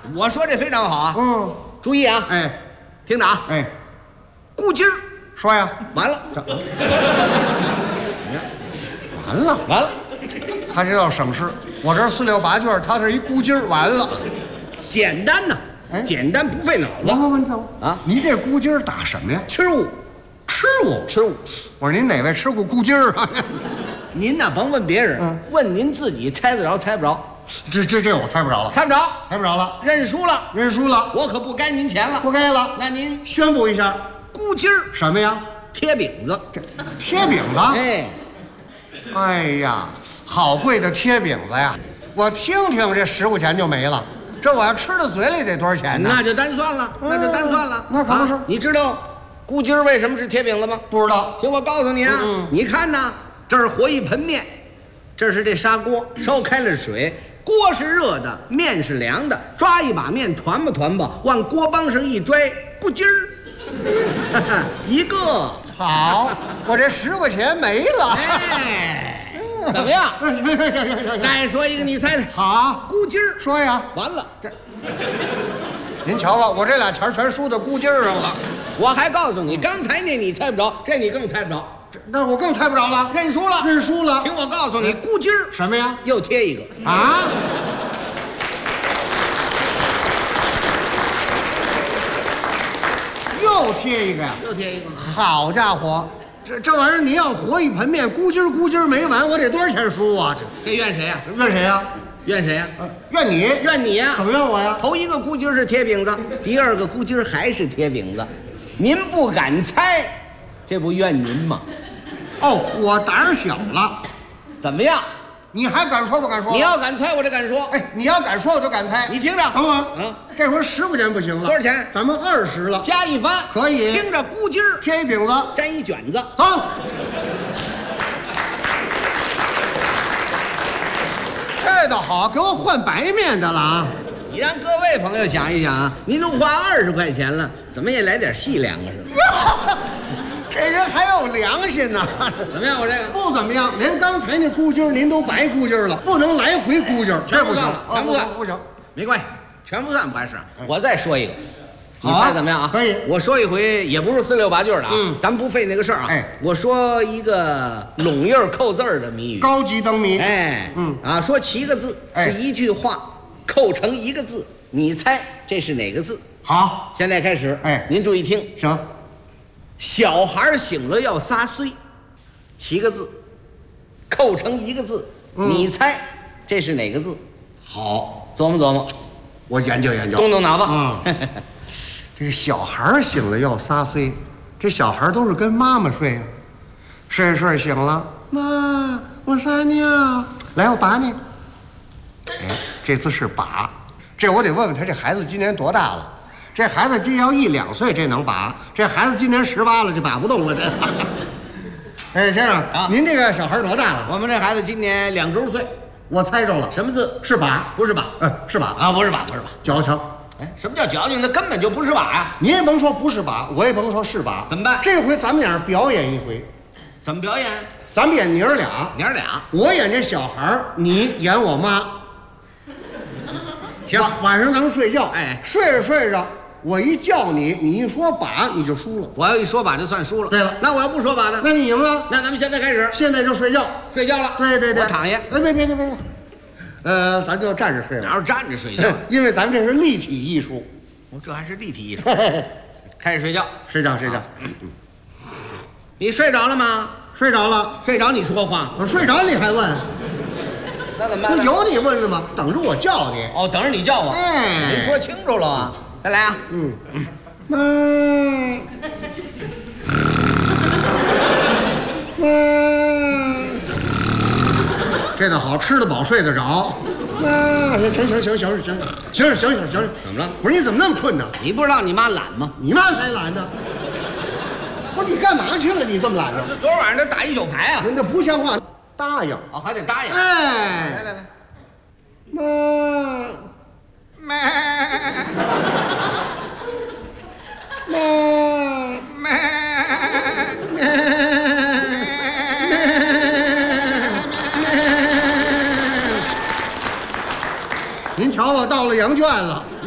我说这非常好啊。 嗯， 注意啊， 哎， 听着啊， 哎， 咕叽儿， 说呀， 完了， 完了， 完了， 他这要省事。我这4、6、8卷，他这一咕叽儿，完了。 简单呐， 哎简单不费脑子。 你走啊你这咕叽儿打什么呀？ 吃物， 吃物， 吃物。 我说您哪位吃过咕叽儿啊？ 您呐，甭问别人，问您自己，猜得着猜不着？ 这我猜不着了， 猜不着， 猜不着了， 认输了， 认输了， 我可不该您钱了。 不该了。 那您宣布一下， 咕叽儿什么呀？ 贴饼子， 这贴饼子。 哎， 哎呀，好贵的贴饼子呀！我听听，这10块钱就没了。这我要吃到嘴里得多少钱呢？ 那就单算了，那就单算了。 那可不是。 你知道咕叽儿为什么是贴饼子吗？ 不知道。 听我告诉你啊，你看呐，这儿和一盆面，这是这砂锅，烧开了水，锅是热的，面是凉的，抓一把面团吧团吧，往锅帮上一拽，咕叽儿，一个。 好，我这10块钱没了。 哎，怎么样？再说一个，你猜猜。 好， 咕叽儿， 说呀。 完了， 您瞧吧，我这俩钱全输到咕叽儿上了。 我还告诉你，刚才那你猜不着，这你更猜不着， 那我更猜不着了， 认输了， 认输了。 听我告诉你，咕叽儿什么呀？ 又贴一个啊？又贴一个呀？ 又贴一个。 好家伙，这玩意儿你要和一盆面，咕叽咕叽没完，我得多少钱输啊？ 这怨谁呀？ 怨谁呀？ 怨谁呀？ 怨你？ 怨你呀？ 怎么怨我呀？ 头一个咕叽是贴饼子，第二个咕叽还是贴饼子，您不敢猜，这不怨您吗？ 哦，我胆儿小了。 怎么样？ 你还敢说不敢说？ 你要敢猜，我就敢说。 哎，你要敢说，我就敢猜。 你听着， 等会儿，这回10块钱不行了。 多少钱？ 咱们20了， 加一番可以。 听着，咕叽贴一饼子， 沾一卷子， 走。这倒好，给我换白面的了啊！ 你让各位朋友想一想啊，您都花20块钱了，怎么也来点细粮啊？是吧？ 这人还有良心呢。 怎么样？我这个不怎么样，连刚才那咕叽您都白咕叽了，不能来回咕叽，这不行， 全不算， 不行， 没关系，全不算不碍事。我再说一个，你好啊猜怎么样啊？ 可以， 我说一回也不是4、6、8句的啊，咱不费那个事儿啊。 哎， 我说一个拢印扣字儿的谜语， 高级灯谜。 哎，说7个字是一句话，扣成1个字，你猜这是哪个字？ 好， 现在开始， 哎， 您注意听， 行。 小孩醒了要撒岁，7个字，扣成1个字，你猜这是哪个字？ 好， 琢磨琢磨， 我研究研究， 动动脑子。 这个小孩醒了要撒岁，这小孩都是跟妈妈睡呀，睡睡醒了，妈，我撒尿，来我把你。哎，这次是把，这我得问问他这孩子今年多大了。这孩子今年要1、2岁，这能把；这孩子今年18了，这把不动了。这，哎，先生啊，您这个小孩多大了？ 我们这孩子今年2周岁。 我猜着了， 什么字？ 是把？ 不是把？ 是把啊，不是把，不是把， 矫情。 哎，什么叫矫情？那根本就不是把呀！ 你也甭说不是把，我也甭说是把， 怎么办？ 这回咱们俩表演一回。 怎么表演？ 咱们演娘俩，我演这小孩，你演我妈。 行， 晚上咱们睡觉， 哎， 睡着睡着。我一叫你，你一说把，你就输了。 我要一说把就算输了。 对了， 那我要不说把呢？ 那你赢了。 那咱们现在开始， 现在就睡觉， 睡觉了。 对对对， 我躺下。 哎，别，咱就站着睡了。 哪有站着睡觉？ 因为咱们这是立体艺术。 这还是立体艺术。开始睡觉， 睡觉。 你睡着了吗？ 睡着了。 睡着你说话？ 我睡着你还问？ 那怎么办？ 有你问的吗？等着我叫你。 哦，等着你叫我。 哎， 没说清楚了啊。再来啊。 妈，这倒好，吃得饱，睡得着。行， 怎么了？ 不是你怎么那么困呢？ 你不知道你妈懒吗？ 你妈才懒呢。不是你干嘛去了？你这么懒呢？ 昨晚上他打1宿牌啊。 那不像话，答应。 哦，还得答应。 哎， 来， 妈。您瞧吧，到了羊圈了。